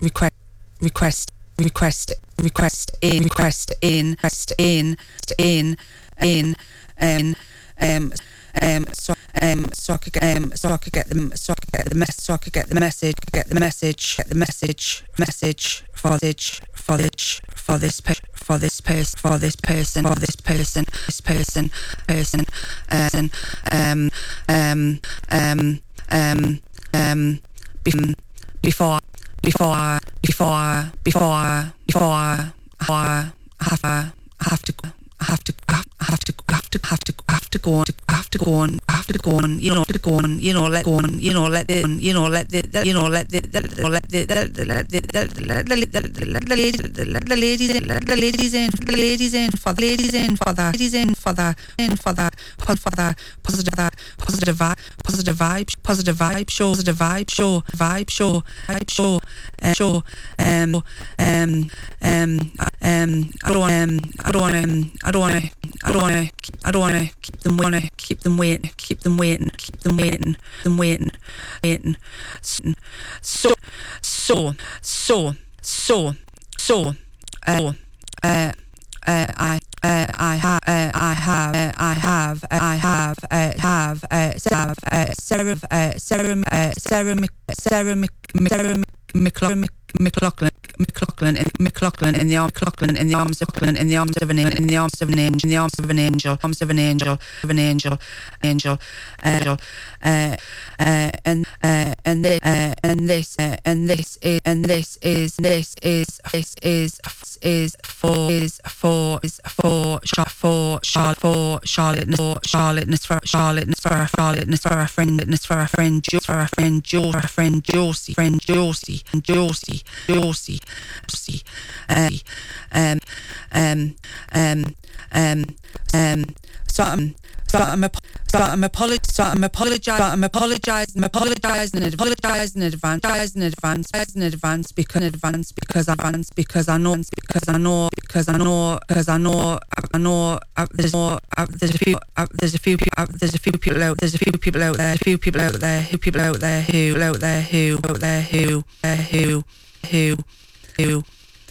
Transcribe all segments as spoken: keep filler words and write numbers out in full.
request request request request in request in request in in in um um um so um so I could get um so I could get them so I could get the mess so I could get the message get the message get the message message for this for this for this per, for this person for this person for this person this person person person um um um um um before before before before before I have I have to I have to I have to have to have to have to go on have to go on have to go on you know to go on you know let go on you know let the you know let the you know let the let the the ladies in the ladies in the ladies in for the ladies in for the ladies in for the in for the for the positive positive vibe positive vibe positive vibe show positive vibe show vibe show vibe show show um um um um I don't um I don't um I don't want to I don't want to I don't want to keep them waiting keep them waiting keep them waiting keep them waiting them waiting waiting so so so so so uh uh Uh, I, uh, I have, uh, I have, uh, I have, uh, I have, uh, have, uh, have, uh, Sarah, uh, Sarah, uh, Sarah, Sarah, Sarah, McLaughlin, McLaughlin, McLaughlin, McLaughlin in the arms, McLaughlin in the arms of McLaughlin in the arms of an in the arms of an angel, in the arms of an angel, arms of an angel, of an angel, angel, angel, uh, uh, and uh, and this, uh, and this, uh, and this is, and this is, this is, this is, is for, is for, is for, for, Charlotte, for Charlotte, for Charlotte, for Charlotte, for Charlotte, for a friend, for a friend, for a friend, for a friend, Josie, friend, Josie, and Josie, Josie, Josie, um, um, um, um, um, um, so I'm, so I'm, so I'm apologizing, so I'm apologizing, so I'm apologizing, I'm apologizing, and apologizing in advance, in advance, in advance, because in advance, because I advance, because I know, because I know, because I know, because I know, I know, there's more, there's a few, there's a few, there's a few people out, there's a few people out there, a few people out there, who people out there, who out there, who out there, who, who, who, who,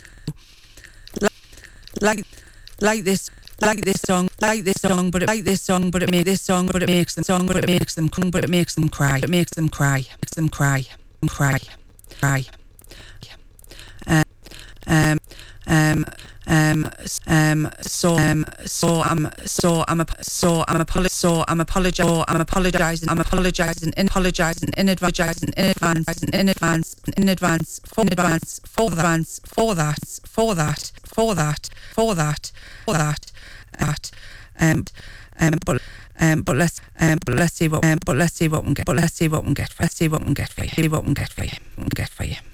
like, like this. Like this song, like this song, but it, like this song, but it makes this song, but it makes them song, but it makes them, but it makes them cry, it makes them cry, makes them cry, cry, cry. Um, um, um, um, um. So, um, so I'm, so I'm, a, so I'm apolog, so I'm apologizing, I'm apologizing, I'm apologizing, in apologizing, in advance, in advance, in advance, in advance, for advance, for advance, for that, for that, for that, for that, for that. That, um, um, but, um, but let's, um, but let's see what, um, but let's see what we get, but let's see what we get, let's see what we get for you, see what we get for you, we get for you.